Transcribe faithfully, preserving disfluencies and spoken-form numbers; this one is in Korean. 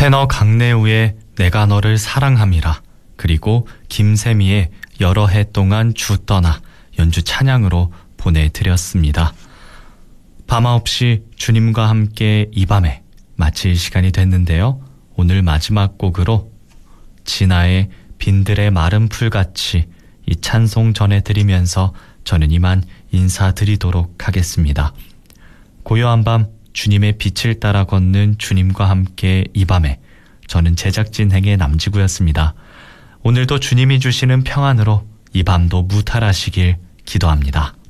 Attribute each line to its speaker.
Speaker 1: 테너 강내우의 내가 너를 사랑함이라, 그리고 김세미의 여러 해 동안 주 떠나 연주 찬양으로 보내드렸습니다. 밤아 없이 주님과 함께 이 밤에 마칠 시간이 됐는데요. 오늘 마지막 곡으로 진아의 빈들의 마른 풀같이 이 찬송 전해드리면서 저는 이만 인사드리도록 하겠습니다. 고요한 밤 주님의 빛을 따라 걷는 주님과 함께 이 밤에, 저는 제작진 행의 남지구였습니다. 오늘도 주님이 주시는 평안으로 이 밤도 무탈하시길 기도합니다.